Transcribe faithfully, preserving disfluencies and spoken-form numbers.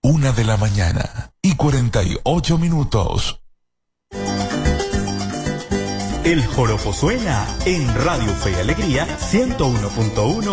Una de la mañana y cuarenta y ocho minutos. El joropo suena en Radio Fe y Alegría ciento uno punto uno